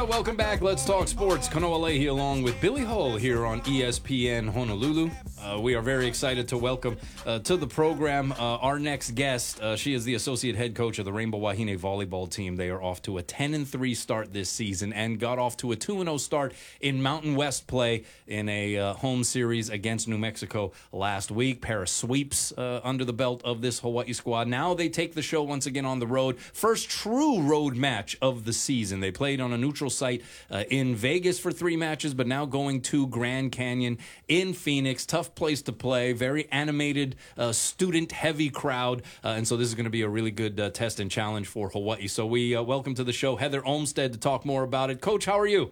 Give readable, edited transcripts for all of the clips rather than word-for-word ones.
welcome back. Let's talk sports. Kanoa Leahy along with Billy Hull here on ESPN Honolulu. We are very excited to welcome to the program our next guest. She is the associate head coach of the Rainbow Wahine volleyball team. They are off to a 10-3 start this season and got off to a 2-0 start in Mountain West play in a home series against New Mexico last week. Pair of sweeps under the belt of this Hawaii squad. Now they take the show once again on the road. First true road match of the season. They played on a neutral site in Vegas for 3 matches, but now going to Grand Canyon in Phoenix. Tough place to play, very animated, student-heavy crowd, and so this is going to be a really good test and challenge for Hawaii. So we welcome to the show Heather Olmstead to talk more about it. Coach, how are you?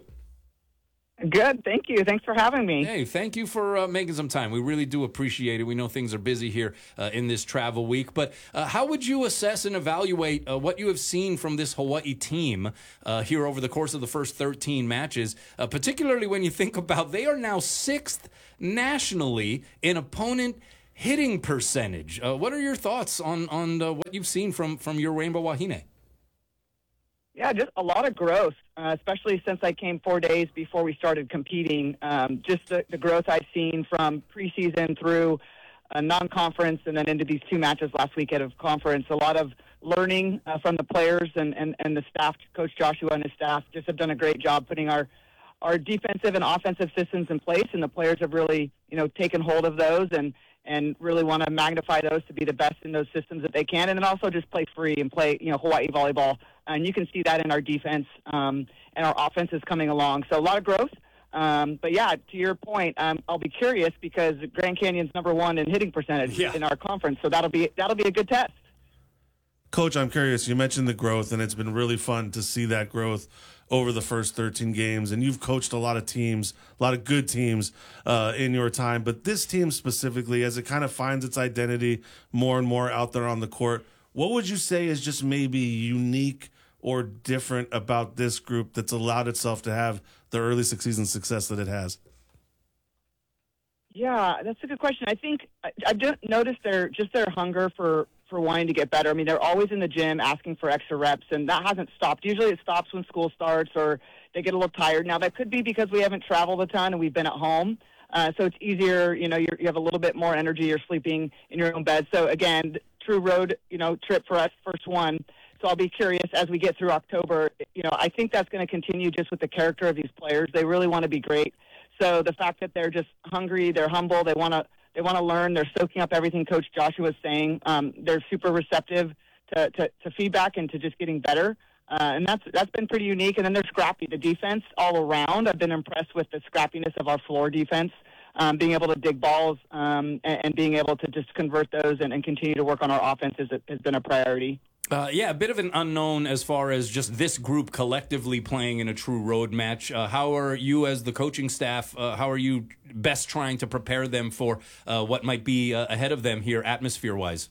Good, thank you. Thanks for having me. Hey, thank you for making some time. We really do appreciate it. We know things are busy here in this travel week, but how would you assess and evaluate what you have seen from this Hawaii team here over the course of the first 13 matches, particularly when you think about they are now 6th nationally in opponent hitting percentage. What are your thoughts on what you've seen from your Rainbow Wahine? Yeah, just a lot of growth, especially since I came 4 days before we started competing. Just the growth I've seen from preseason through non-conference and then into these 2 matches last weekend of conference. A lot of learning from the players and the staff. Coach Joshua and his staff just have done a great job putting our defensive and offensive systems in place, and the players have really, taken hold of those and really want to magnify those to be the best in those systems that they can, and then also just play free and play, Hawaii volleyball. And you can see that in our defense and our offense is coming along. So a lot of growth. But yeah, to your point, I'll be curious because Grand Canyon's number 1 in hitting percentage in our conference. So that'll be a good test. Coach, I'm curious. You mentioned the growth, and it's been really fun to see that growth over the first 13 games. And you've coached a lot of teams, a lot of good teams in your time. But this team specifically, as it kind of finds its identity more and more out there on the court, what would you say is just maybe unique or different about this group that's allowed itself to have the early season success that it has? Yeah, that's a good question. I think I've just noticed their hunger for wanting to get better. I mean, they're always in the gym asking for extra reps, and that hasn't stopped. Usually it stops when school starts or they get a little tired. Now, that could be because we haven't traveled a ton and we've been at home. So it's easier, you have a little bit more energy. You're sleeping in your own bed. So, again, true road, trip for us, first one. So I'll be curious as we get through October. I think that's going to continue just with the character of these players. They really want to be great. So the fact that they're just hungry, they're humble, they want to learn, they're soaking up everything Coach Joshua is saying. They're super receptive to feedback and to just getting better. And that's been pretty unique. And then they're scrappy. The defense all around, I've been impressed with the scrappiness of our floor defense, being able to dig balls and being able to just convert those and continue to work on our offense has been a priority. A bit of an unknown as far as just this group collectively playing in a true road match. How are you as the coaching staff, how are you best trying to prepare them for what might be ahead of them here atmosphere-wise?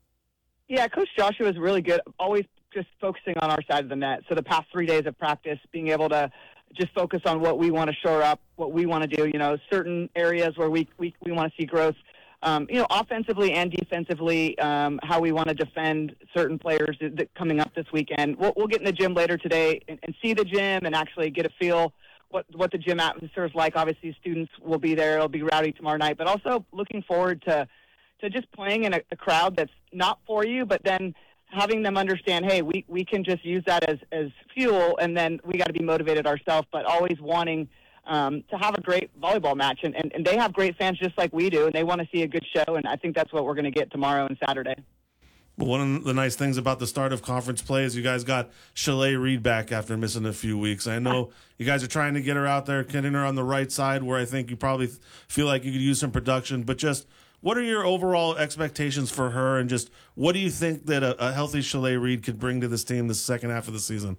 Yeah, Coach Joshua is really good, always just focusing on our side of the net. So the past 3 days of practice, being able to just focus on what we want to shore up, what we want to do, certain areas where we want to see growth. Offensively and defensively, how we want to defend certain players coming up this weekend. We'll get in the gym later today and see the gym and actually get a feel what the gym atmosphere is like. Obviously, students will be there. It'll be rowdy tomorrow night. But also looking forward to just playing in a crowd that's not for you, but then having them understand, hey, we can just use that as fuel, and then we got to be motivated ourselves, but always wanting to have a great volleyball match. And they have great fans just like we do, and they want to see a good show, and I think that's what we're going to get tomorrow and Saturday. Well, one of the nice things about the start of conference play is you guys got Shalay Reed back after missing a few weeks. I know you guys are trying to get her out there, getting her on the right side where I think you probably feel like you could use some production, but just what are your overall expectations for her, and just what do you think that a healthy Shalay Reed could bring to this team the second half of the season?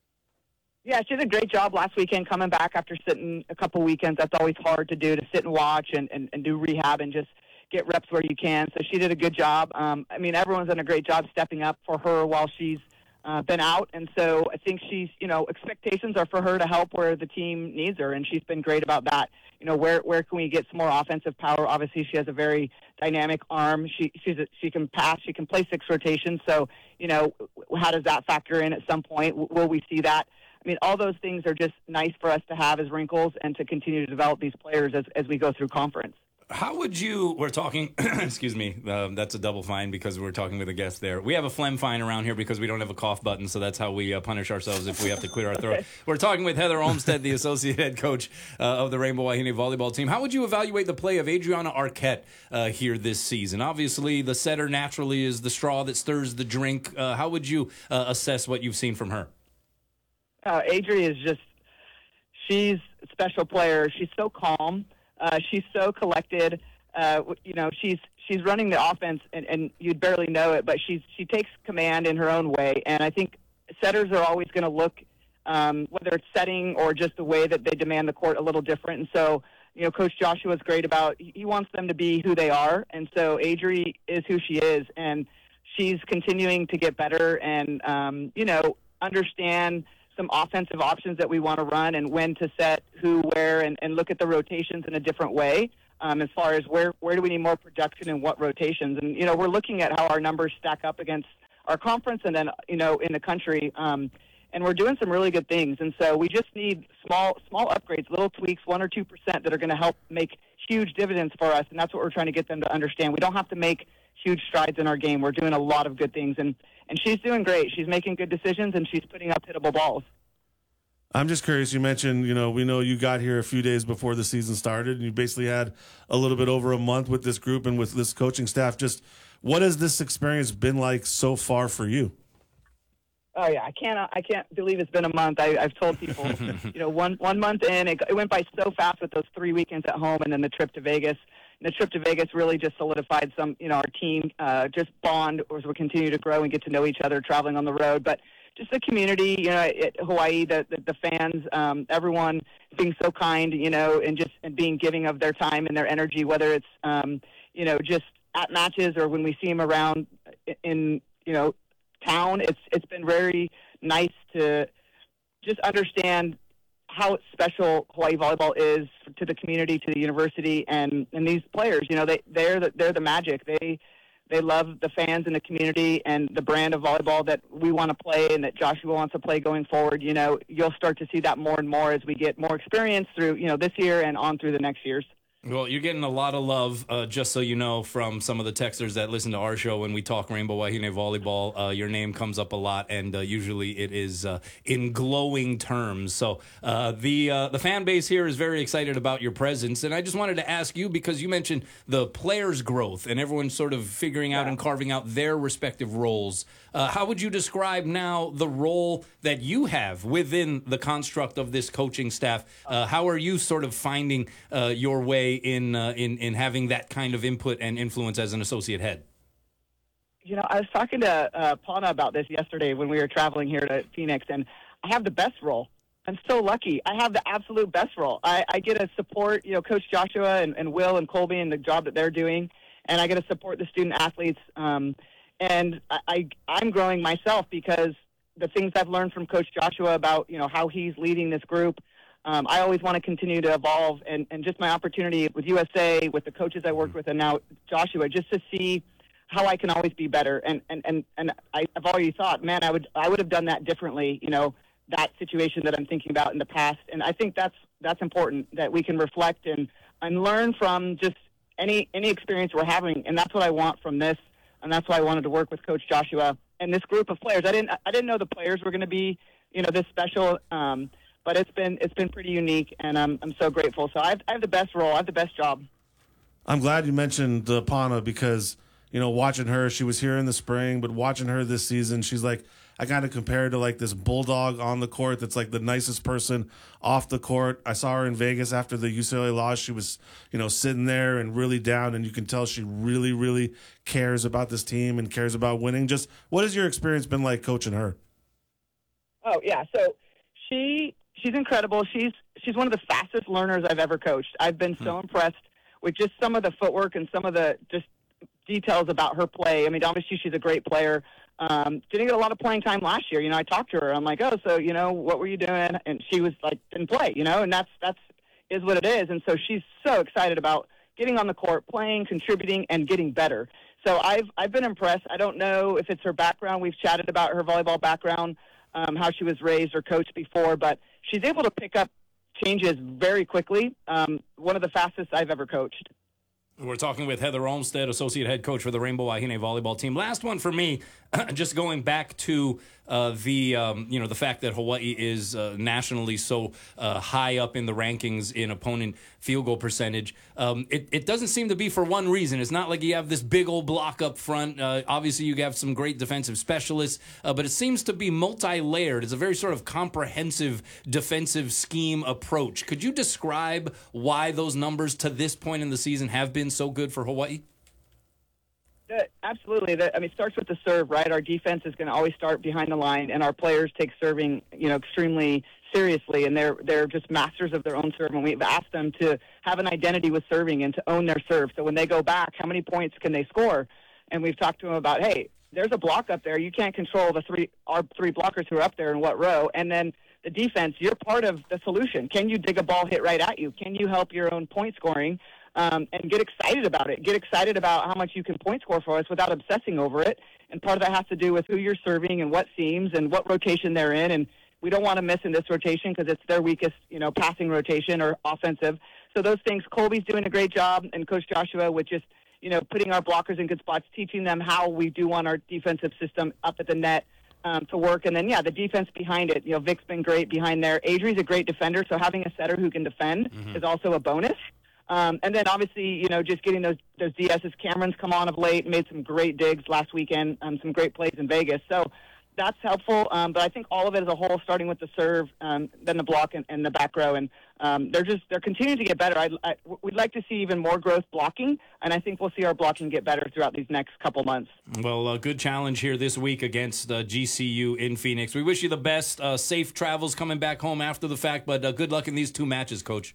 Yeah, she did a great job last weekend coming back after sitting a couple weekends. That's always hard to do, to sit and watch and do rehab and just get reps where you can. So she did a good job. Everyone's done a great job stepping up for her while she's been out. And so I think she's, expectations are for her to help where the team needs her, and she's been great about that. Where can we get some more offensive power? Obviously, she has a very dynamic arm. She can pass. She can play 6 rotations. So, how does that factor in at some point? Will we see that? I mean, all those things are just nice for us to have as wrinkles and to continue to develop these players as we go through conference. How would you, we're talking, excuse me, that's a double fine because we're talking with a guest there. We have a phlegm fine around here because we don't have a cough button, so that's how we punish ourselves if we have to clear our throat. We're talking with Heather Olmstead, the associate head coach of the Rainbow Wahine volleyball team. How would you evaluate the play of Adriana Arquette here this season? Obviously, the setter naturally is the straw that stirs the drink. How would you assess what you've seen from her? Adri is just, she's a special player. She's so calm. She's so collected. She's running the offense, and you'd barely know it, but she takes command in her own way. And I think setters are always going to look, whether it's setting or just the way that they demand the court, a little different. And so, Coach Joshua's great about, he wants them to be who they are. And so Adri is who she is, and she's continuing to get better and, understand some offensive options that we want to run and when to set who, where, and look at the rotations in a different way as far as where do we need more production and what rotations. And, we're looking at how our numbers stack up against our conference and then, in the country. And we're doing some really good things. And so we just need small upgrades, little tweaks, 1 or 2% that are going to help make huge dividends for us. And that's what we're trying to get them to understand. We don't have to make huge strides in our game. We're doing a lot of good things. And she's doing great. She's making good decisions, and she's putting up hittable balls. I'm just curious. You mentioned, we know you got here a few days before the season started, and you basically had a little bit over a month with this group and with this coaching staff. Just what has this experience been like so far for you? Oh yeah, I can't believe it's been a month. I've told people, 1 month in, it went by so fast with those 3 weekends at home, and then the trip to Vegas. And the trip to Vegas really just solidified our team just bond as we continue to grow and get to know each other traveling on the road. But just the community, at Hawaii, the fans, everyone being so kind, and being giving of their time and their energy, whether it's, just at matches or when we see them around in, town. It's been very nice to just understand how special Hawaii volleyball is to the community, to the university, and these players. They're the magic. They love the fans and the community and the brand of volleyball that we want to play and that Joshua wants to play going forward. You'll start to see that more and more as we get more experience through this year and on through the next years. Well, you're getting a lot of love, just so you know, from some of the texters that listen to our show when we talk Rainbow Wahine volleyball. Your name comes up a lot, and usually it is in glowing terms. So the fan base here is very excited about your presence, and I just wanted to ask you, because you mentioned the players' growth and everyone sort of figuring out and carving out their respective roles. How would you describe now the role that you have within the construct of this coaching staff? How are you sort of finding your way in having that kind of input and influence as an associate head? I was talking to Pana about this yesterday when we were traveling here to Phoenix, and I have the best role. I'm so lucky. I have the absolute best role. I get to support, Coach Joshua and Will and Colby and the job that they're doing, and I get to support the student athletes. And I'm growing myself because the things I've learned from Coach Joshua about, how he's leading this group, I always want to continue to evolve. And just my opportunity with USA, with the coaches I worked with, and now Joshua, just to see how I can always be better. And I've already thought, man, I would have done that differently, that situation that I'm thinking about in the past. And I think that's important, that we can reflect and learn from just any experience we're having. And that's what I want from this. And that's why I wanted to work with Coach Joshua and this group of players. I didn't know the players were going to be, this special, but it's been pretty unique, and I'm so grateful. So I have the best role. I have the best job. I'm glad you mentioned Pana because, watching her, she was here in the spring, but watching her this season, she's like, I kind of compare her to like this bulldog on the court that's like the nicest person off the court. I saw her in Vegas after the UCLA loss. She was, sitting there and really down, and you can tell she really, really cares about this team and cares about winning. Just what has your experience been like coaching her? Oh, yeah. So she's incredible. She's one of the fastest learners I've ever coached. I've been so impressed with just some of the footwork and some of the just details about her play. I mean, obviously she's a great player. Didn't get a lot of playing time last year. I talked to her. I'm like, oh, so, what were you doing? And she was like, didn't play, and that's is what it is. And so she's so excited about getting on the court, playing, contributing, and getting better. So I've been impressed. I don't know if it's her background. We've chatted about her volleyball background. how she was raised or coached before, but she's able to pick up changes very quickly. One of the fastest I've ever coached. We're talking with Heather Olmstead, associate head coach for the Rainbow Wahine volleyball team. Last one for me, just going back to the fact that Hawaii is nationally so high up in the rankings in opponent field goal percentage. It doesn't seem to be for one reason. It's not like you have this big old block up front. Obviously, you have some great defensive specialists, but it seems to be multi-layered. It's a very sort of comprehensive defensive scheme approach. Could you describe why those numbers to this point in the season have been so good for Hawaii? Absolutely. It starts with the serve, right? Our defense is going to always start behind the line, and our players take serving, extremely seriously, and they're just masters of their own serve. And we've asked them to have an identity with serving and to own their serve. So when they go back, how many points can they score? And we've talked to them about, hey, there's a block up there. You can't control our three blockers who are up there in what row, and then the defense. You're part of the solution. Can you dig a ball hit right at you? Can you help your own point scoring? And get excited about it. Get excited about how much you can point score for us without obsessing over it. And part of that has to do with who you're serving and what seams and what rotation they're in. And we don't want to miss in this rotation because it's their weakest, passing rotation or offensive. So those things, Colby's doing a great job, and Coach Joshua with just, putting our blockers in good spots, teaching them how we do want our defensive system up at the net to work. And then, the defense behind it. Vic's been great behind there. Adri's a great defender, so having a setter who can defend is also a bonus. And then obviously, just getting those DSs. Cameron's come on of late, made some great digs last weekend, some great plays in Vegas. So that's helpful. But I think all of it as a whole, starting with the serve, then the block and the back row, and they're continuing to get better. We'd like to see even more growth blocking, and I think we'll see our blocking get better throughout these next couple months. Well, good challenge here this week against GCU in Phoenix. We wish you the best. Safe travels coming back home after the fact, but good luck in these two matches, Coach.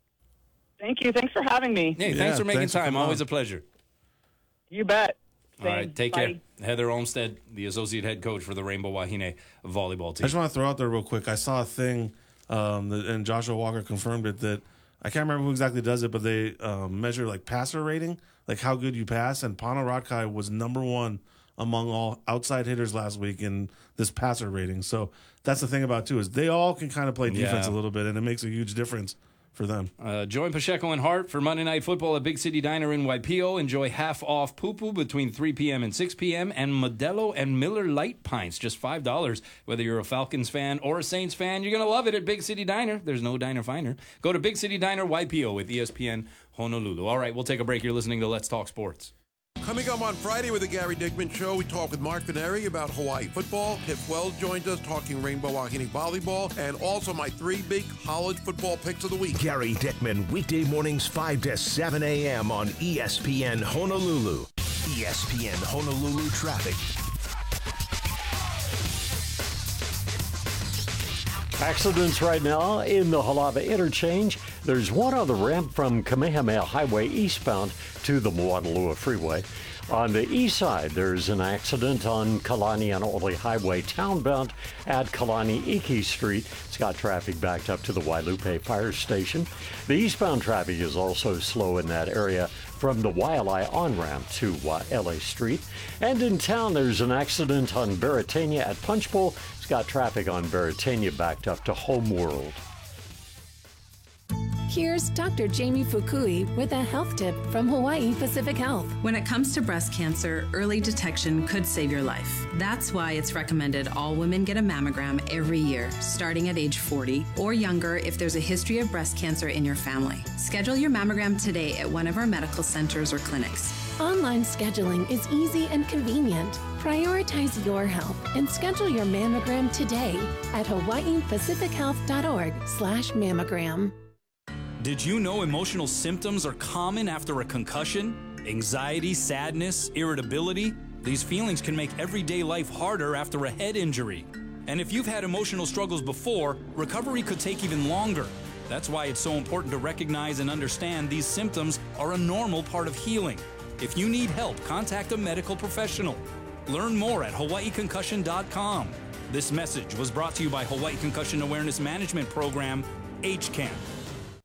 Thank you. Thanks for having me. Hey, thanks for making time. Always a pleasure. You bet. All right, take care. Heather Olmstead, the associate head coach for the Rainbow Wahine volleyball team. I just want to throw out there real quick. I saw a thing, and Joshua Walker confirmed it, that I can't remember who exactly does it, but they measure like passer rating, like how good you pass, and Pana Ratkai was number one among all outside hitters last week in this passer rating. So that's the thing about too, is they all can kind of play defense a little bit, and it makes a huge difference for them. Join Pacheco and Hart for Monday Night Football at Big City Diner in Waipio. Enjoy half-off poo-poo between 3 p.m. and 6 p.m. and Modelo and Miller Lite Pints, just $5. Whether you're a Falcons fan or a Saints fan, you're going to love it at Big City Diner. There's no diner finer. Go to Big City Diner Waipio with ESPN Honolulu. All right, we'll take a break. You're listening to Let's Talk Sports. Coming up on Friday with the Gary Dickman Show, we talk with Mark Fineri about Hawaii football. Tiff Wells joins us talking Rainbow Wahine volleyball, and also my three big college football picks of the week. Gary Dickman, weekday mornings 5 to 7 a.m. on ESPN Honolulu. ESPN Honolulu traffic. Accidents right now in the Halava interchange. There's one on the ramp from Kamehameha Highway eastbound to the Moanalua Freeway. On the east side, there's an accident on Kalani and Ole Highway townbound at Kalani Iki Street. It's got traffic backed up to the Wailupe Fire Station. The eastbound traffic is also slow in that area from the Waialae on-ramp to Waiele Street. And in town, there's an accident on Beretania at Punch Bowl. It's got traffic on Beretania backed up to Homeworld. Here's Dr. Jamie Fukui with a health tip from Hawaii Pacific Health. When it comes to breast cancer, early detection could save your life. That's why it's recommended all women get a mammogram every year, starting at age 40 or younger if there's a history of breast cancer in your family. Schedule your mammogram today at one of our medical centers or clinics. Online scheduling is easy and convenient. Prioritize your health and schedule your mammogram today at hawaiipacifichealth.org/mammogram. Did you know emotional symptoms are common after a concussion? Anxiety, sadness, irritability? These feelings can make everyday life harder after a head injury. And if you've had emotional struggles before, recovery could take even longer. That's why it's so important to recognize and understand these symptoms are a normal part of healing. If you need help, contact a medical professional. Learn more at hawaiiconcussion.com. This message was brought to you by Hawaii Concussion Awareness Management Program, HCAM.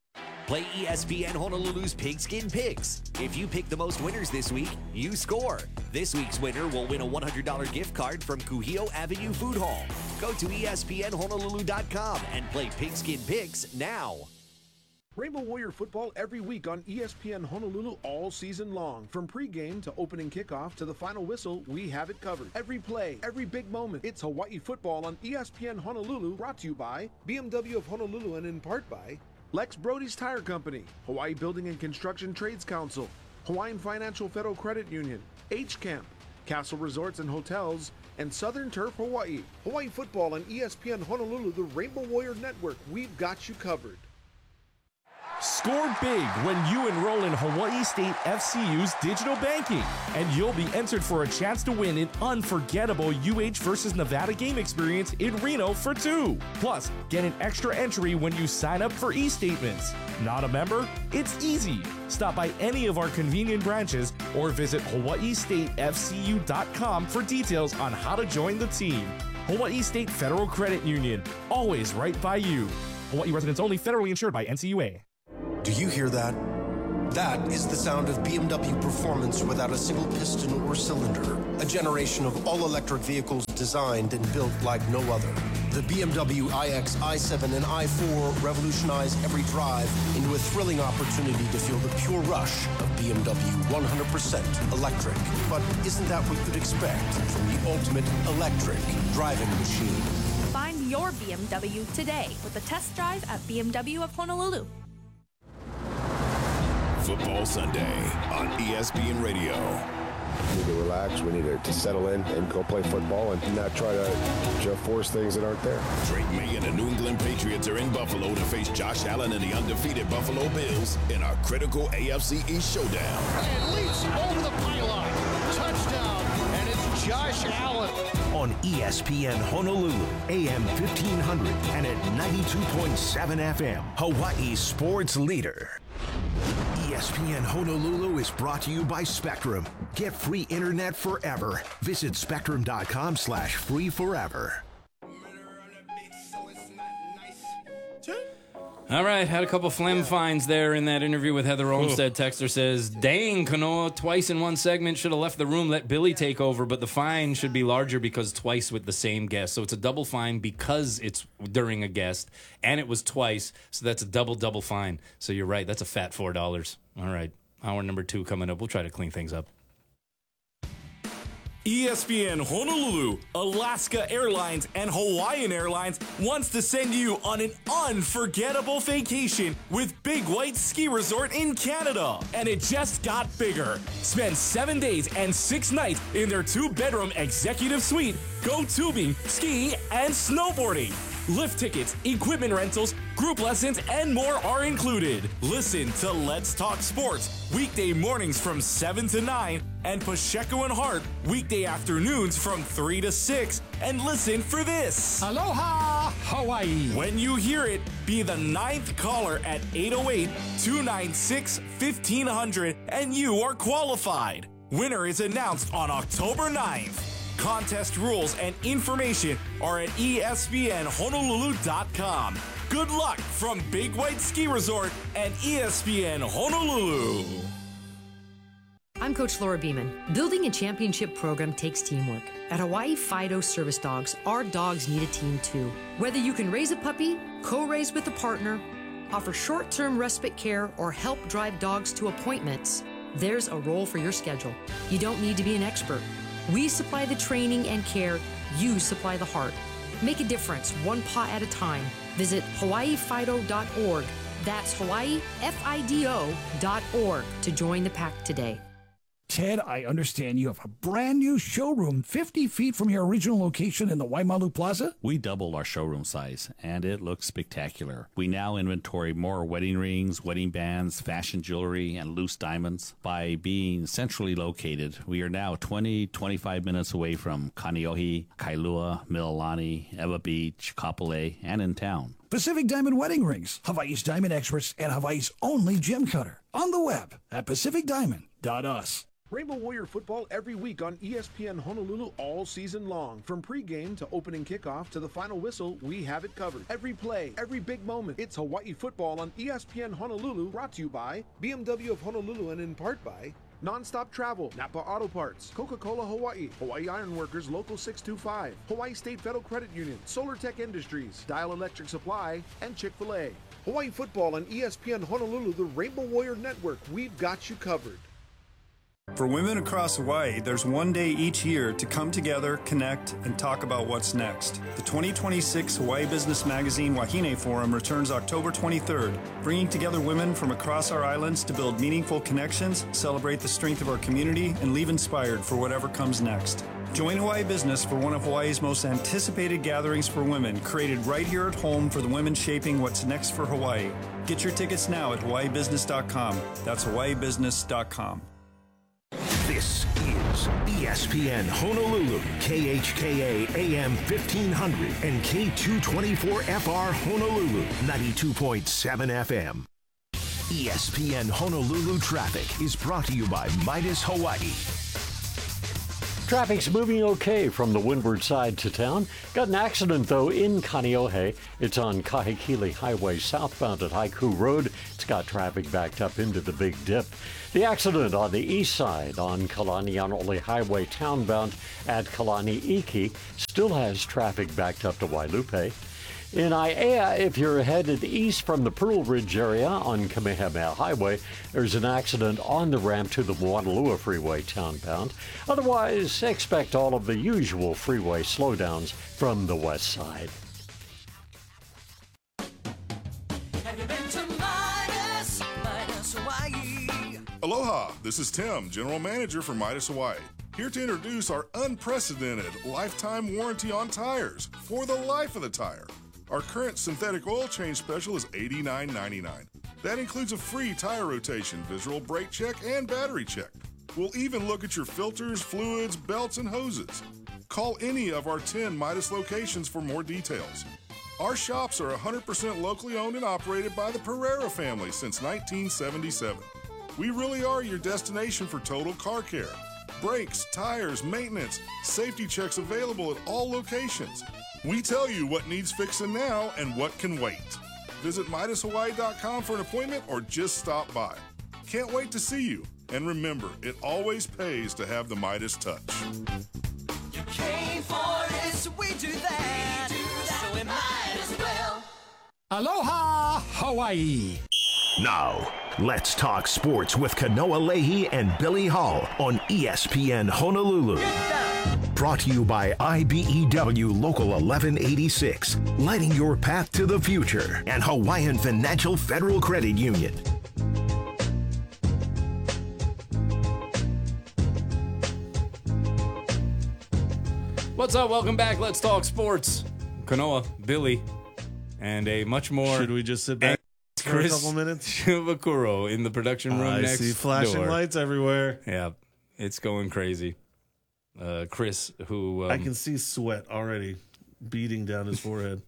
Play ESPN Honolulu's Pigskin Picks. If you pick the most winners this week, you score. This week's winner will win a $100 gift card from Kuhio Avenue Food Hall. Go to ESPNHonolulu.com and play Pigskin Picks now. Rainbow Warrior football every week on ESPN Honolulu all season long. From pregame to opening kickoff to the final whistle, we have it covered. Every play, every big moment. It's Hawaii football on ESPN Honolulu, brought to you by BMW of Honolulu and in part by Lex Brody's Tire Company, Hawaii Building and Construction Trades Council, Hawaiian Financial Federal Credit Union, H-Camp, Castle Resorts and Hotels, and Southern Turf Hawaii. Hawaii football on ESPN Honolulu, the Rainbow Warrior Network. We've got you covered. Score big when you enroll in Hawaii State FCU's digital banking, and you'll be entered for a chance to win an unforgettable UH versus Nevada game experience in Reno for 2. Plus, get an extra entry when you sign up for e-statements. Not a member? It's easy. Stop by any of our convenient branches or visit hawaiistatefcu.com for details on how to join the team. Hawaii State Federal Credit Union, always right by you. Hawaii residents only, federally insured by NCUA. Do you hear that? That is the sound of BMW performance without a single piston or cylinder. A generation of all-electric vehicles designed and built like no other. The BMW iX, i7, and i4 revolutionize every drive into a thrilling opportunity to feel the pure rush of BMW 100% electric. But isn't that what you'd expect from the ultimate electric driving machine? Find your BMW today with a test drive at BMW of Honolulu. Football Sunday on ESPN Radio. We need to relax. We need to settle in and go play football and not try to force things that aren't there. Drake May and the New England Patriots are in Buffalo to face Josh Allen and the undefeated Buffalo Bills in a critical AFC East showdown. And leaps over the pylon. Touchdown. And it's Josh Allen. On ESPN Honolulu, AM 1500 and at 92.7 FM, Hawaii's sports leader. ESPN Honolulu is brought to you by Spectrum. Get free internet forever. Visit spectrum.com/free forever. All right, had a couple phlegm fines there in that interview with Heather Olmstead. Texter says, dang, Kanoa, twice in one segment, should have left the room, let Billy take over, but the fine should be larger because twice with the same guest. So it's a double fine because it's during a guest, and it was twice, so that's a double fine. So you're right, that's a fat $4. All right, hour number 2 coming up. We'll try to clean things up. ESPN Honolulu, Alaska Airlines, and Hawaiian Airlines wants to send you on an unforgettable vacation with Big White Ski Resort in Canada. And it just got bigger. Spend 7 days and 6 nights in their 2-bedroom executive suite. Go tubing, skiing, and snowboarding. Lift tickets, equipment rentals, group lessons, and more are included. Listen to Let's Talk Sports weekday mornings from 7 to 9 and Pacheco and Hart weekday afternoons from 3 to 6. And listen for this. Aloha, Hawaii. When you hear it, be the 9th caller at 808-296-1500 and you are qualified. Winner is announced on October 9th. Contest rules and information are at ESPNHonolulu.com. Good luck from Big White Ski Resort and ESPN Honolulu. I'm Coach Laura Beeman. Building a championship program takes teamwork. At Hawaii Fido Service Dogs, our dogs need a team too. Whether you can raise a puppy, co-raise with a partner, offer short-term respite care, or help drive dogs to appointments, there's a role for your schedule. You don't need to be an expert. We supply the training and care. You supply the heart. Make a difference, one paw at a time. Visit hawaiifido.org. That's hawaiifido.org to join the pack today. Ted, I understand you have a brand new showroom 50 feet from your original location in the Waimalu Plaza? We doubled our showroom size, and it looks spectacular. We now inventory more wedding rings, wedding bands, fashion jewelry, and loose diamonds. By being centrally located, we are now 25 minutes away from Kaneohe, Kailua, Mililani, Ewa Beach, Kapolei, and in town. Pacific Diamond Wedding Rings, Hawaii's diamond experts and Hawaii's only gem cutter. On the web at pacificdiamond.us. Rainbow Warrior football every week on ESPN Honolulu all season long. From pregame to opening kickoff to the final whistle, we have it covered. Every play, every big moment, it's Hawaii football on ESPN Honolulu, brought to you by BMW of Honolulu and in part by Nonstop Travel, Napa Auto Parts, Coca-Cola Hawaii, Hawaii Iron Workers Local 625, Hawaii State Federal Credit Union, Solar Tech Industries, Dial Electric Supply, and Chick-fil-A. Hawaii football on ESPN Honolulu, the Rainbow Warrior Network. We've got you covered. For women across Hawaii, there's one day each year to come together, connect, and talk about what's next. The 2026 Hawaii Business Magazine Wahine Forum returns October 23rd, bringing together women from across our islands to build meaningful connections, celebrate the strength of our community, and leave inspired for whatever comes next. Join Hawaii Business for one of Hawaii's most anticipated gatherings for women, created right here at home for the women shaping what's next for Hawaii. Get your tickets now at hawaiibusiness.com. That's hawaiibusiness.com. This is ESPN Honolulu, KHKA AM 1500 and K224FR Honolulu, 92.7 FM. ESPN Honolulu Traffic is brought to you by Midas Hawaii. Traffic's moving okay from the windward side to town. Got an accident, though, in Kaneohe. It's on Kahekili Highway southbound at Haiku Road. It's got traffic backed up into the Big Dip. The accident on the east side on Kalanianole Highway townbound at Kalani Iki still has traffic backed up to Wailupe. In Aiea, if you're headed east from the Pearl Ridge area on Kamehameha Highway, there's an accident on the ramp to the Moanalua Freeway townbound. Otherwise, expect all of the usual freeway slowdowns from the west side. Have you been to Midas Hawaii? Aloha, this is Tim, General Manager for Midas Hawaii. Here to introduce our unprecedented lifetime warranty on tires for the life of the tire. Our current synthetic oil change special is $89.99. That includes a free tire rotation, visual brake check, and battery check. We'll even look at your filters, fluids, belts, and hoses. Call any of our 10 Midas locations for more details. Our shops are 100% locally owned and operated by the Pereira family since 1977. We really are your destination for total car care. Brakes, tires, maintenance, safety checks available at all locations. We tell you what needs fixing now and what can wait. Visit MidasHawaii.com for an appointment or just stop by. Can't wait to see you. And remember, it always pays to have the Midas touch. You came for this, we do that. So we might as well. Aloha, Hawaii. Now, let's talk sports with Kanoa Leahy and Billy Hall on ESPN Honolulu. Brought to you by IBEW Local 1186, lighting your path to the future, and Hawaiian Financial Federal Credit Union. What's up? Welcome back. Let's talk sports. Kanoa, Billy, and a much more. Should we just sit back for a couple minutes? Shibakuro in the production room next door. I see flashing lights everywhere. Yeah, it's going crazy. Chris, who I can see sweat already beating down his forehead.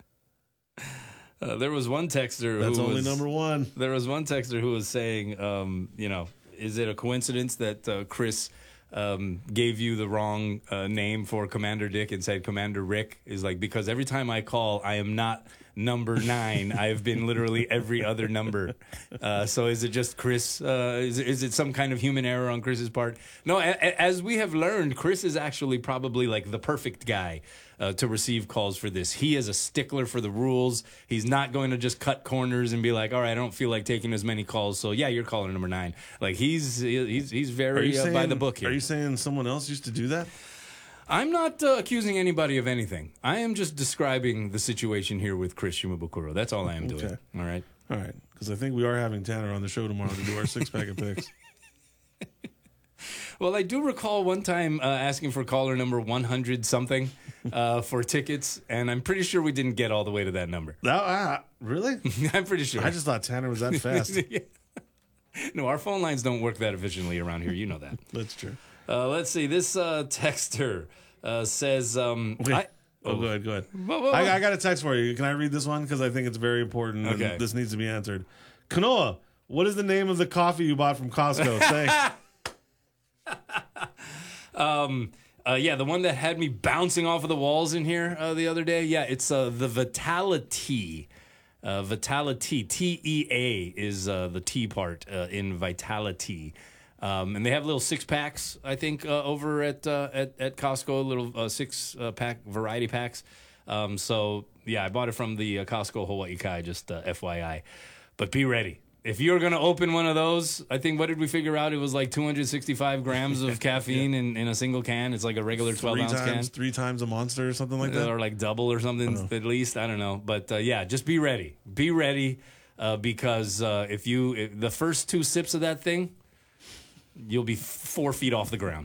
There was one texter. That's who only was, number one. There was one texter who was saying, is it a coincidence that Chris gave you the wrong name for Commander Dick and said Commander Rick? Is like, because every time I call, I am not number 9. I have been literally every other number. So is it just Chris? Is it some kind of human error on Chris's part? No, as we have learned, Chris is actually probably like the perfect guy to receive calls for this. He is a stickler for the rules. He's not going to just cut corners and be like, all right, I don't feel like taking as many calls, so yeah, you're calling number 9. Like he's very by the book here. Are you saying someone else used to do that? I'm not accusing anybody of anything. I am just describing the situation here with Chris Shimabukuro. That's all I am doing. Okay. All right? All right. Because I think we are having Tanner on the show tomorrow to do our six-pack of picks. Well, I do recall one time asking for caller number 100-something for tickets, and I'm pretty sure we didn't get all the way to that number. Really? I'm pretty sure. I just thought Tanner was that fast. Yeah. No, our phone lines don't work that efficiently around here. You know that. That's true. Let's see. This texter says... go ahead. I got a text for you. Can I read this one? Because I think it's very important, and this needs to be answered. Kanoa, what is the name of the coffee you bought from Costco? Say. Yeah, the one that had me bouncing off of the walls in here the other day. Yeah, it's the Vitality. Vitality, TEA is the T part in Vitality. And they have little 6-packs, I think, over at Costco, little 6-pack variety packs. So, yeah, I bought it from the Costco Hawaii Kai, just FYI. But be ready. If you're going to open one of those, I think, what did we figure out? It was like 265 grams of caffeine in a single can. It's like a regular 12-ounce can. 3 times a Monster or something like that? Or like double or something, at least. I don't know. But, yeah, just be ready. Be ready because if the first 2 sips of that thing, you'll be 4 feet off the ground.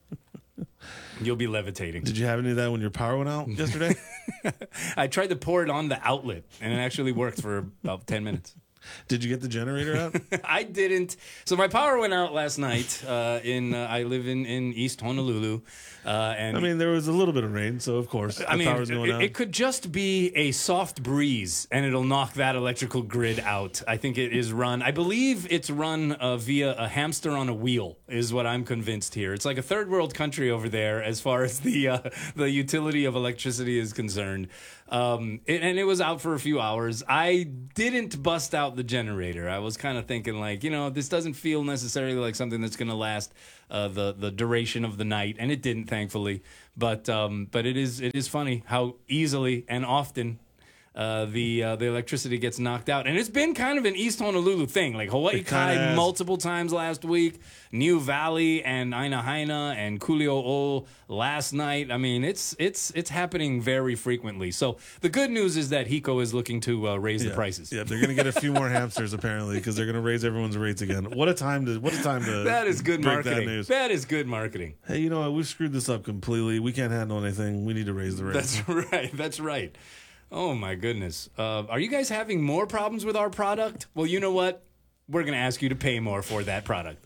You'll be levitating. Did you have any of that when your power went out yesterday? I tried to pour it on the outlet, and it actually worked for about 10 minutes. Did you get the generator out? I didn't. So my power went out last night. I live in East Honolulu, and I mean there was a little bit of rain, so of course power's going out. It could just be a soft breeze, and it'll knock that electrical grid out. I think it is run. I believe it's run via a hamster on a wheel, is what I'm convinced here. It's like a third world country over there as far as the utility of electricity is concerned. And it was out for a few hours. I didn't bust out the generator. I was kind of thinking like, this doesn't feel necessarily like something that's going to last the duration of the night, and it didn't, thankfully. But it is funny how easily and often the electricity gets knocked out, and it's been kind of an East Honolulu thing. Like Hawaii Kai multiple times last week, New Valley and Aina and Kuli'o'o last night. I mean, it's happening very frequently. So the good news is that Hiko is looking to raise the prices. Yeah, they're going to get a few more hamsters apparently because they're going to raise everyone's rates again. What a time to That is good break marketing. That news. That is good marketing. Hey, you know what? We've screwed this up completely. We can't handle anything. We need to raise the rates. That's right. That's right. Oh, my goodness. Are you guys having more problems with our product? Well, you know what? We're going to ask you to pay more for that product.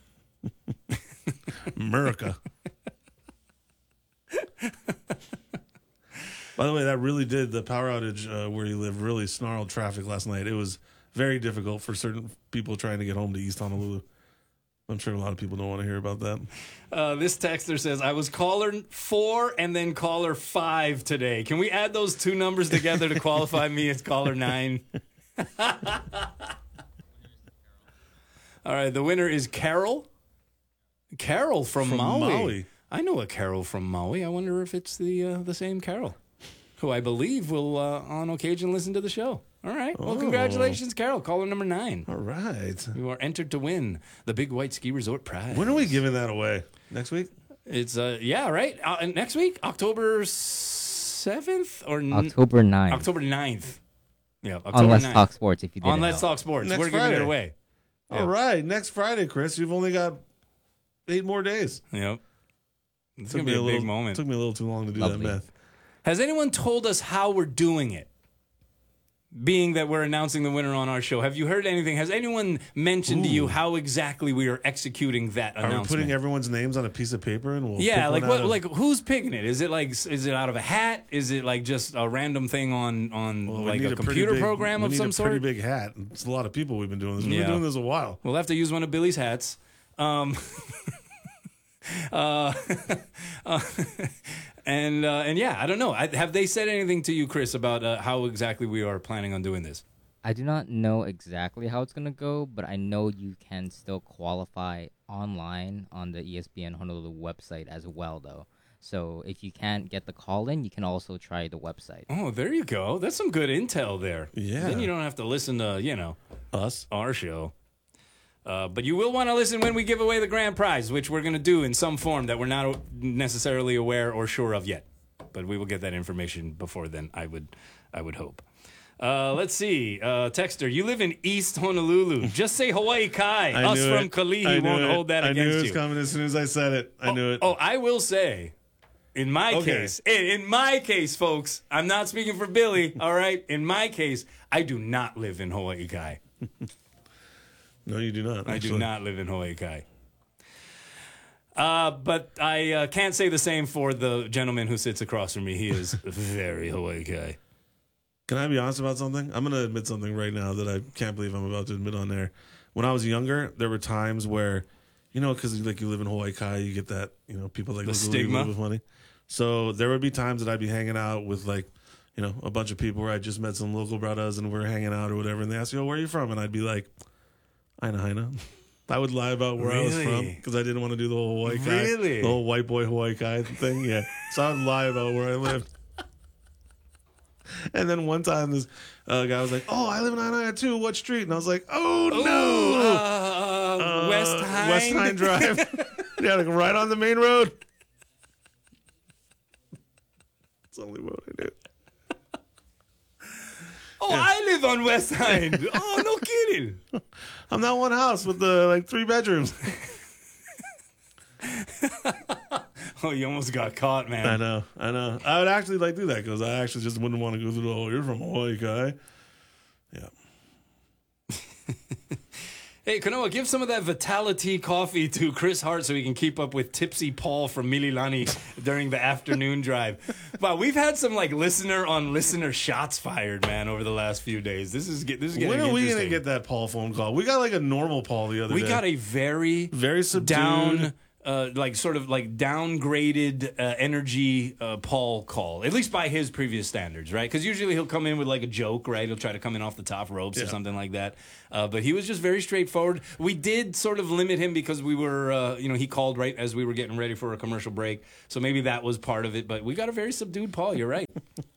America. By the way, that really did, the power outage where you live really snarled traffic last night. It was very difficult for certain people trying to get home to East Honolulu. I'm sure a lot of people don't want to hear about that. This texter says, I was caller 4 and then caller 5 today. Can we add those 2 numbers together to qualify me as caller 9? All right, the winner is Carol. Carol from Maui. I know a Carol from Maui. I wonder if it's the same Carol, who I believe will on occasion listen to the show. All right. Well, congratulations, Carol. Caller number 9. All right. You are entered to win the Big White Ski Resort prize. When are we giving that away? Next week? It's, right. Next week, October 7th or October 9th. October 9th. Yeah, October on Let's 9th. Talk Sports, if you didn't On Let's know. Talk Sports. Next We're Friday. giving it away. All right. Next Friday, Chris. You've only got 8 more days. Yep. It's going to be a big moment. Took me a little too long to do that math. Has anyone told us how we're doing it? Being that we're announcing the winner on our show, have you heard anything? Has anyone mentioned to you how exactly we are executing that announcement? Are we putting everyone's names on a piece of paper and we'll pick one out of... like who's picking it? Is it out of a hat? Is it like just a random thing on like a computer program of some sort? We need a pretty big hat. It's a lot of people we've been doing this. We've been doing this a while. We'll have to use one of Billy's hats. And yeah, I don't know. Have they said anything to you, Chris, about how exactly we are planning on doing this? I do not know exactly how it's going to go, but I know you can still qualify online on the ESPN Honolulu website as well, though. So if you can't get the call-in, you can also try the website. Oh, there you go. That's some good intel there. Yeah. Then you don't have to listen to, us, our show. But you will want to listen when we give away the grand prize, which we're going to do in some form that we're not necessarily aware or sure of yet. But we will get that information before then, I would hope. Let's see. Texter, you live in East Honolulu. Just say Hawaii Kai. Us from Kalihi won't hold that against you. I knew it was coming as soon as I said it. I knew it. Oh, I will say, in my case, folks, I'm not speaking for Billy, all right? In my case, I do not live in Hawaii Kai. No, you do not. I do not live in Hawaii Kai. But I can't say the same for the gentleman who sits across from me. He is very Hawaii Kai. Can I be honest about something? I'm going to admit something right now that I can't believe I'm about to admit on there. When I was younger, there were times where You know, because like you live in Hawaii Kai, you get that, you know, people like The look at you stigma. with money. So there would be times that I'd be hanging out with like, you know, a bunch of people where I just met some local brothers and we're hanging out or whatever, and they ask you, "Oh, where are you from?" And I'd be like, "Haina." I would lie about where I was from because I didn't want to do the whole Hawaii Kai, the whole white boy Hawaii Kai thing. Yeah, so I would lie about where I lived. And then one time this guy was like, "Oh, I live in Haina too. What street?" And I was like, "Oh no, West Hind. West Hind Drive." Yeah, like right on the main road. It's the only road I do. Oh, yeah. I live on West Hind. Oh, no kidding. I'm that one house with the like 3 bedrooms. Oh, you almost got caught, man. I know. I would actually like do that because I actually just wouldn't want to go through the whole, "You're from Hawaii, guy." Yeah. Hey, Kanoa, give some of that Vitality coffee to Chris Hart so he can keep up with Tipsy Paul from Mililani during the afternoon drive. Wow, we've had some like listener on listener shots fired, man, over the last few days. This is getting When are we interesting. gonna get that Paul phone call? We got like a normal Paul the other day. We got a very subdued, down, like sort of like downgraded energy Paul call, at least by his previous standards, right? Because usually he'll come in with like a joke, right? He'll try to come in off the top ropes or something like that. But he was just very straightforward. We did sort of limit him because we were, he called right as we were getting ready for a commercial break. So maybe that was part of it. But we got a very subdued Paul. You're right.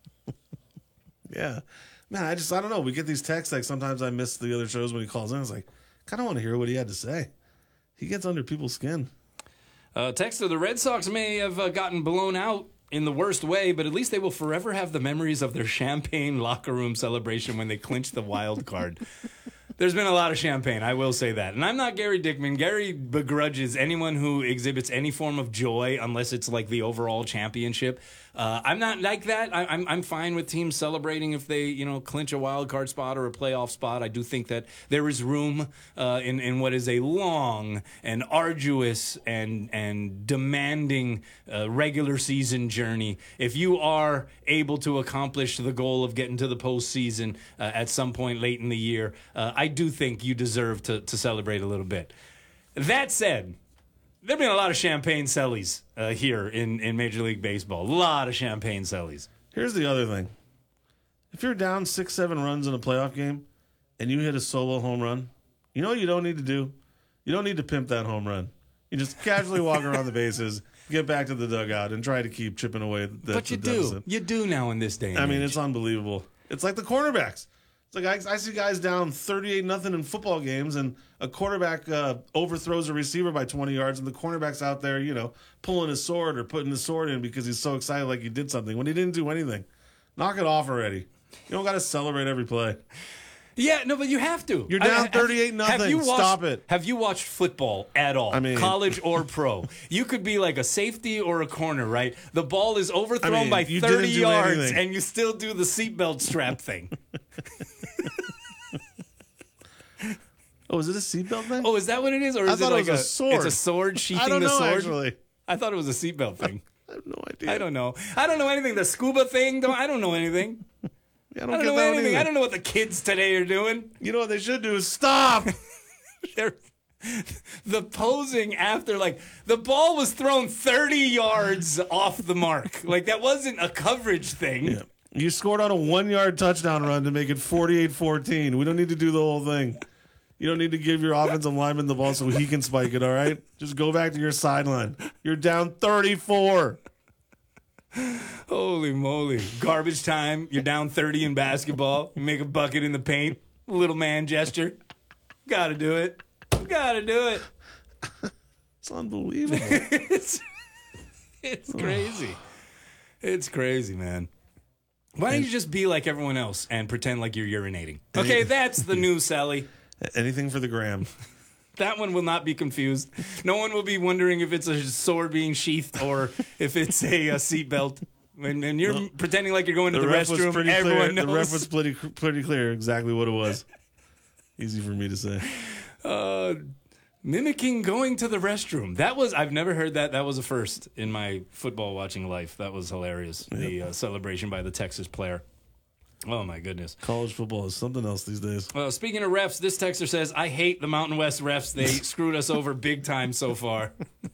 Yeah. Man, I don't know. We get these texts, like sometimes I miss the other shows when he calls in. It's like, kind of want to hear what he had to say. He gets under people's skin. Texter, the Red Sox may have gotten blown out in the worst way, but at least they will forever have the memories of their champagne locker room celebration when they clinched the wild card. There's been a lot of champagne, I will say that. And I'm not Gary Dickman. Gary begrudges anyone who exhibits any form of joy unless it's like the overall championship. I'm not like that. I'm fine with teams celebrating if they, clinch a wild card spot or a playoff spot. I do think that there is room in what is a long and arduous and demanding regular season journey. If you are able to accomplish the goal of getting to the postseason at some point late in the year, I do think you deserve to celebrate a little bit. That said, there have been a lot of champagne sellies here in Major League Baseball. A lot of champagne sellies. Here's the other thing. If you're down 6-7 runs in a playoff game and you hit a solo home run, you know what you don't need to do? You don't need to pimp that home run. You just casually walk around the bases, get back to the dugout, and try to keep chipping away But you do. deficit. You do now in this day and I mean, age. it's unbelievable. It's like the cornerbacks. It's like I see guys down 38-0 in football games, and a quarterback overthrows a receiver by 20 yards, and the cornerback's out there, pulling his sword or putting his sword in because he's so excited like he did something when he didn't do anything. Knock it off already. You don't got to celebrate every play. Yeah, no, but you have to. You're down 38-0. Stop it. Have you watched football at all? I mean, college or pro? You could be like a safety or a corner, right? The ball is overthrown by you 30 didn't do yards, anything. and you still do the seatbelt strap thing. Oh, is it a seatbelt thing? Oh, is that what it is? Or I is thought it it like was a sword. It's a sword sheathing I don't the know, sword? actually. I thought it was a seatbelt thing. I have no idea. I don't know. I don't know anything. The scuba thing, I don't know anything. I I don't don't get know that one anything. either. I don't know what the kids today are doing. You know what they should do is stop. The posing after, like, the ball was thrown 30 yards off the mark. Like, that wasn't a coverage thing. Yeah. You scored on a 1-yard touchdown run to make it 48-14. We don't need to do the whole thing. You don't need to give your offensive lineman the ball so he can spike it, all right? Just go back to your sideline. You're down 34. Holy moly. Garbage time. You're down 30 in basketball. You make a bucket in the paint. Little man gesture. Gotta do it. Gotta do it. It's unbelievable. It's crazy. It's crazy, man. Why don't you just be like everyone else and pretend like you're urinating? Okay, that's the new Sally. Anything for the gram. That one will not be confused. No one will be wondering if it's a sword being sheathed or if it's a seatbelt. And you're pretending like you're going to the ref was restroom. pretty Everyone clear. knows. The ref was pretty clear exactly what it was. Easy for me to say. Mimicking going to the restroom. I've never heard that. That was a first in my football watching life. That was hilarious. The celebration by the Texas player. Oh, my goodness. College football is something else these days. Well, speaking of refs, this texter says, I hate the Mountain West refs. They screwed us over big time so far.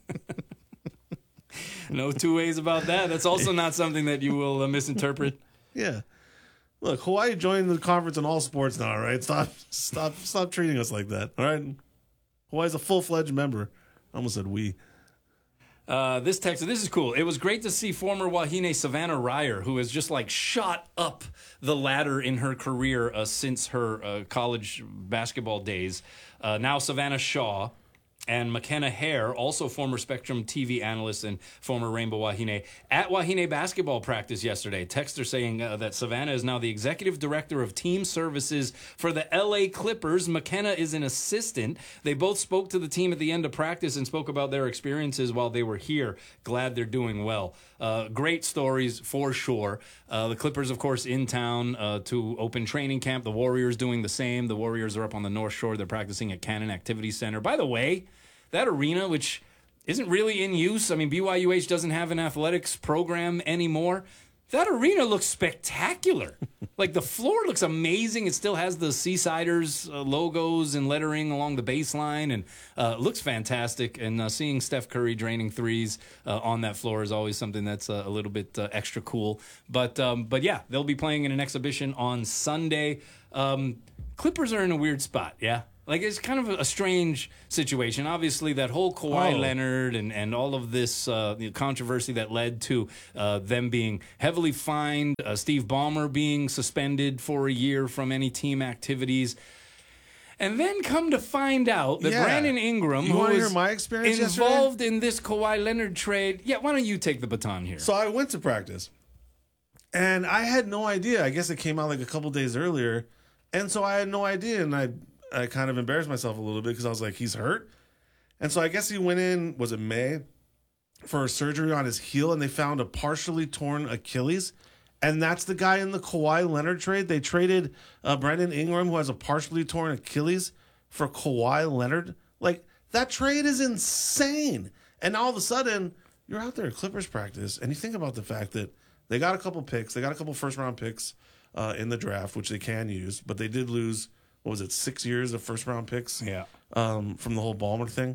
No two ways about that. That's also not something that you will misinterpret. Yeah. Look, Hawaii joined the conference in all sports now, all right? Stop treating us like that, all right? Hawaii's a full-fledged member. I almost said we. This texter, this is cool. It was great to see former Wahine Savannah Ryer, who has just like shot up the ladder in her career since her college basketball days. Now Savannah Shaw and McKenna Hare, also former Spectrum TV analyst and former Rainbow Wahine, at Wahine basketball practice yesterday. Texter saying that Savannah is now the executive director of team services for the LA Clippers. McKenna is an assistant. They both spoke to the team at the end of practice and spoke about their experiences while they were here. Glad they're doing well. Great stories for sure. The Clippers, of course, in town to open training camp. The Warriors doing the same. The Warriors are up on the North Shore. They're practicing at Cannon Activity Center. By the way, that arena, which isn't really in use, I mean, BYUH doesn't have an athletics program anymore. That arena looks spectacular. Like, the floor looks amazing. It still has the Seasiders logos and lettering along the baseline, and looks fantastic. And seeing Steph Curry draining threes on that floor is always something that's a little bit extra cool. But yeah, they'll be playing in an exhibition on Sunday. Clippers are in a weird spot, yeah? Like, it's kind of a strange situation. Obviously, that whole Kawhi Leonard and all of this controversy that led to them being heavily fined, Steve Ballmer being suspended for a year from any team activities. And then come to find out that Brandon Ingram, you who want to was hear my experience involved in this Kawhi Leonard trade. Yeah, why don't you take the baton here? So I went to practice, and I had no idea. I guess it came out like a couple days earlier, and so I had no idea, and I kind of embarrassed myself a little bit because I was like, he's hurt. And so I guess he went in, was it May, for a surgery on his heel, and they found a partially torn Achilles. And that's the guy in the Kawhi Leonard trade. They traded Brandon Ingram, who has a partially torn Achilles, for Kawhi Leonard. Like, that trade is insane. And all of a sudden, you're out there at Clippers practice, and you think about the fact that they got a couple picks. They got a couple first-round picks in the draft, which they can use, but they did lose, what was it, 6 years of first round picks? Yeah. From the whole Ballmer thing.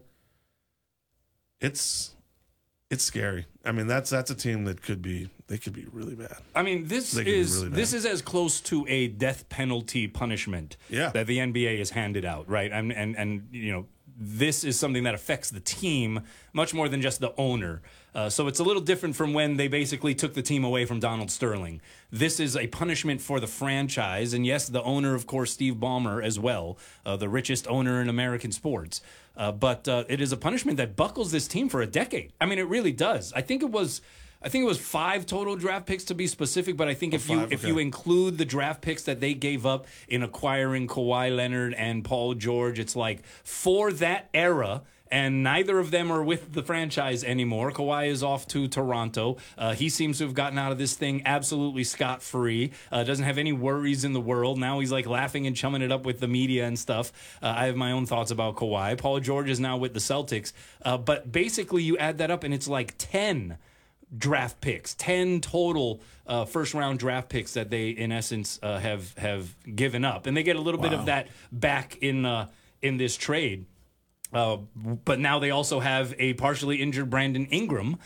It's scary. I mean, that's a team that could be really bad. I mean, this is as close to a death penalty punishment that the NBA has handed out, right? And you know, this is something that affects the team much more than just the owner. So it's a little different from when they basically took the team away from Donald Sterling. This is a punishment for the franchise. And yes, the owner, of course, Steve Ballmer as well, the richest owner in American sports. But it is a punishment that buckles this team for a decade. I mean, it really does. I think it was 5 total draft picks to be specific, but I think if you include the draft picks that they gave up in acquiring Kawhi Leonard and Paul George, it's like for that era. And neither of them are with the franchise anymore. Kawhi is off to Toronto. He seems to have gotten out of this thing absolutely scot-free. Doesn't have any worries in the world. Now he's like laughing and chumming it up with the media and stuff. I have my own thoughts about Kawhi. Paul George is now with the Celtics. But basically you add that up and it's like 10 draft picks, 10 total first-round draft picks that they, in essence, have given up. And they get a little bit of that back in this trade. But now they also have a partially injured Brandon Ingram,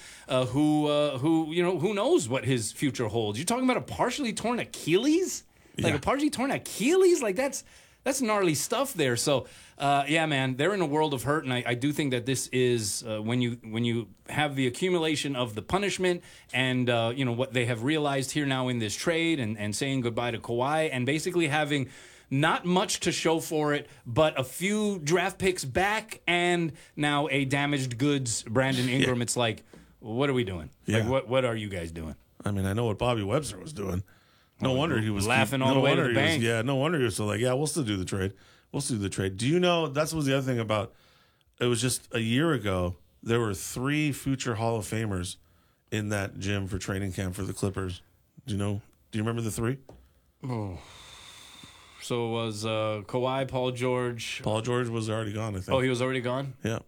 who knows what his future holds. You're talking about a partially torn Achilles, like a partially torn Achilles, like that's gnarly stuff there. So, yeah, man, they're in a world of hurt, and I do think that this is when you have the accumulation of the punishment and what they have realized here now in this trade and saying goodbye to Kawhi and basically having not much to show for it, but a few draft picks back and now a damaged goods Brandon Ingram. It's like, what are we doing? Yeah. Like, what are you guys doing? I mean, I know what Bobby Webster was doing. No wonder he was laughing all the way to the bank. No wonder he was so like, yeah, we'll still do the trade. We'll still do the trade. Do you know, that was the other thing about, it was just a year ago, there were 3 future Hall of Famers in that gym for training camp for the Clippers. Do you remember the 3? Oh. So it was Kawhi, Paul George. Paul George was already gone, I think. Oh, he was already gone? Yeah.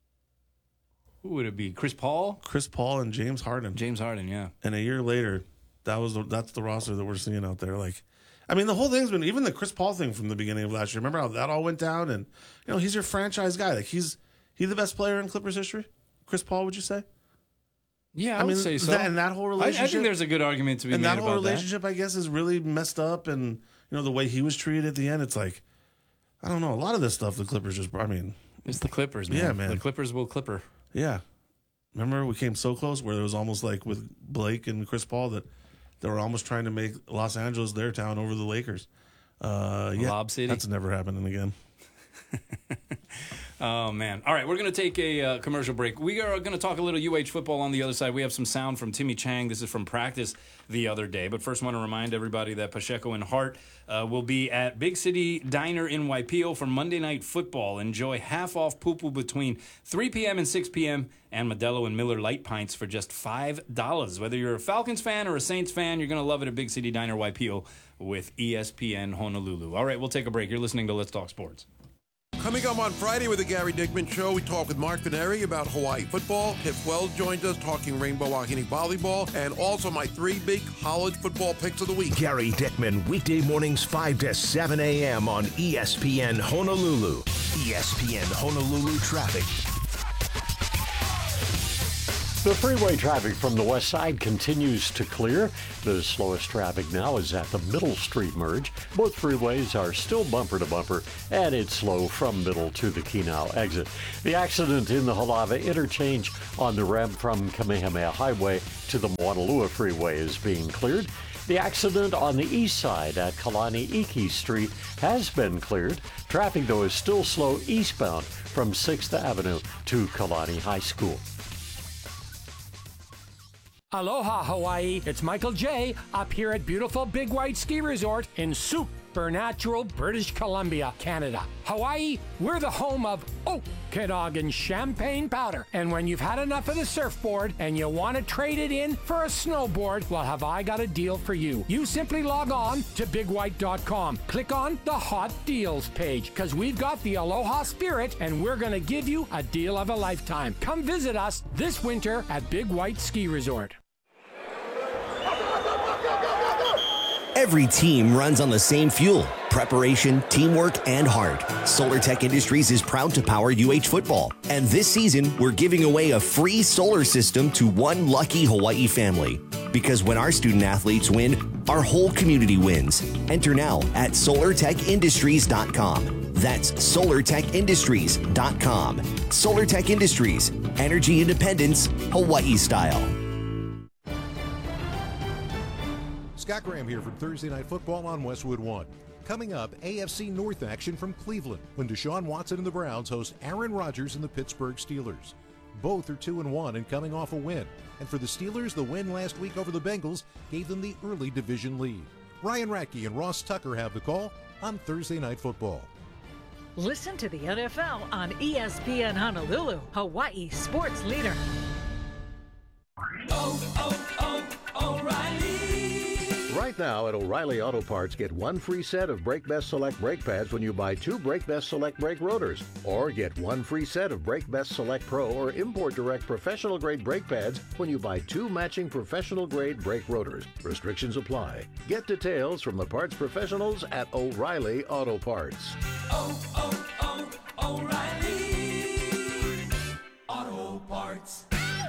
Who would it be? Chris Paul? Chris Paul and James Harden. James Harden, yeah. And a year later, that's the roster that we're seeing out there. Like, I mean, the whole thing's been, even the Chris Paul thing from the beginning of last year. Remember how that all went down? And he's your franchise guy. Like, he's the best player in Clippers history. Chris Paul, would you say? Yeah, I would say so. And that whole relationship, I think there's a good argument to be made about that. And that whole relationship, I guess, is really messed up. And the way he was treated at the end, it's like, I don't know. A lot of this stuff, the Clippers it's the Clippers, man. Yeah, man. The Clippers will clipper. Yeah. Remember, we came so close where it was almost like with Blake and Chris Paul that they were almost trying to make Los Angeles their town over the Lakers. Lob City. That's never happening again. Oh, man. All right, we're going to take a commercial break. We are going to talk a little UH football on the other side. We have some sound from Timmy Chang. This is from practice the other day. But first, I want to remind everybody that Pacheco and Hart will be at Big City Diner in Waipio for Monday Night Football. Enjoy half-off poo-poo between 3 p.m. and 6 p.m. and Modelo and Miller Light Pints for just $5. Whether you're a Falcons fan or a Saints fan, you're going to love it at Big City Diner Waipio with ESPN Honolulu. All right, we'll take a break. You're listening to Let's Talk Sports. Coming up on Friday with the Gary Dickman Show, we talk with Mark Fineri about Hawaii football. Tiff Wells joins us talking Rainbow Wahine volleyball, and also my 3 big college football picks of the week. Gary Dickman, weekday mornings 5 to 7 a.m. on ESPN Honolulu. ESPN Honolulu traffic. The freeway traffic from the west side continues to clear. The slowest traffic now is at the Middle Street merge. Both freeways are still bumper to bumper, and it's slow from Middle to the Kinau exit. The accident in the Halava interchange on the ramp from Kamehameha Highway to the Moanalua Freeway is being cleared. The accident on the east side at Kalani Iki Street has been cleared. Traffic, though, is still slow eastbound from 6th Avenue to Kalani High School. Aloha, Hawaii. It's Michael J. up here at beautiful Big White Ski Resort in supernatural British Columbia, Canada. Hawaii, we're the home of Okanagan champagne powder. And when you've had enough of the surfboard and you want to trade it in for a snowboard, well, have I got a deal for you. You simply log on to bigwhite.com. Click on the Hot Deals page, because we've got the Aloha spirit and we're going to give you a deal of a lifetime. Come visit us this winter at Big White Ski Resort. Every team runs on the same fuel, preparation, teamwork, and heart. SolarTech Industries is proud to power UH football. And this season, we're giving away a free solar system to one lucky Hawaii family. Because when our student athletes win, our whole community wins. Enter now at SolarTechIndustries.com. That's SolarTechIndustries.com. SolarTech Industries, energy independence, Hawaii style. Scott Graham here from Thursday Night Football on Westwood One. Coming up, AFC North action from Cleveland when Deshaun Watson and the Browns host Aaron Rodgers and the Pittsburgh Steelers. Both are 2-1 and coming off a win. And for the Steelers, the win last week over the Bengals gave them the early division lead. Ryan Ratke and Ross Tucker have the call on Thursday Night Football. Listen to the NFL on ESPN Honolulu, Hawaii sports leader. O'Reilly. Right now at O'Reilly Auto Parts, get one free set of Brake Best Select brake pads when you buy 2 Brake Best Select brake rotors. Or get one free set of Brake Best Select Pro or Import Direct professional grade brake pads when you buy 2 matching professional grade brake rotors. Restrictions apply. Get details from the parts professionals at O'Reilly Auto Parts. O'Reilly Auto Parts.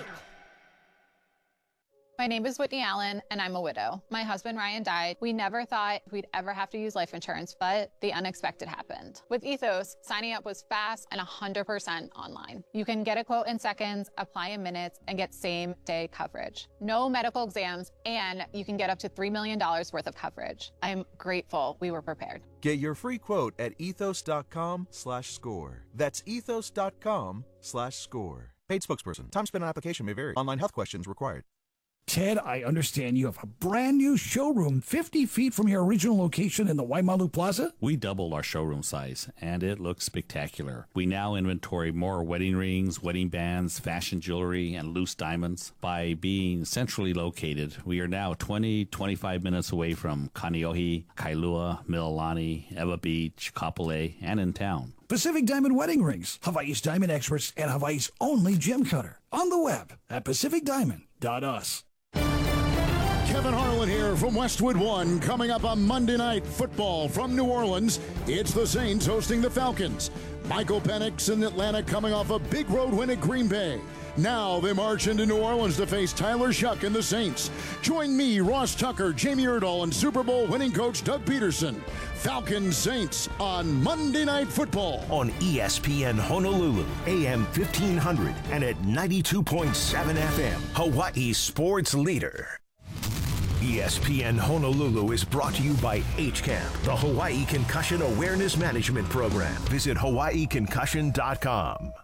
My name is Whitney Allen, and I'm a widow. My husband, Ryan, died. We never thought we'd ever have to use life insurance, but the unexpected happened. With Ethos, signing up was fast and 100% online. You can get a quote in seconds, apply in minutes, and get same-day coverage. No medical exams, and you can get up to $3 million worth of coverage. I'm grateful we were prepared. Get your free quote at ethos.com/score. That's ethos.com/score. Paid spokesperson. Time spent on application may vary. Online health questions required. Ted, I understand you have a brand new showroom 50 feet from your original location in the Waimalu Plaza? We doubled our showroom size, and it looks spectacular. We now inventory more wedding rings, wedding bands, fashion jewelry, and loose diamonds. By being centrally located, we are now 25 minutes away from Kaneohe, Kailua, Mililani, Ewa Beach, Kapolei, and in town. Pacific Diamond Wedding Rings, Hawaii's diamond experts and Hawaii's only gem cutter. On the web at pacificdiamond.us. Kevin Harlan here from Westwood One. Coming up on Monday Night Football from New Orleans, it's the Saints hosting the Falcons. Michael Penix in Atlanta coming off a big road win at Green Bay. Now they march into New Orleans to face Tyler Shuck and the Saints. Join me, Ross Tucker, Jamie Erdahl, and Super Bowl winning coach Doug Peterson. Falcons Saints on Monday Night Football. On ESPN Honolulu, AM 1500 and at 92.7 FM, Hawaii's sports leader. ESPN Honolulu is brought to you by HCAMP, the Hawaii Concussion Awareness Management Program. Visit hawaiiconcussion.com.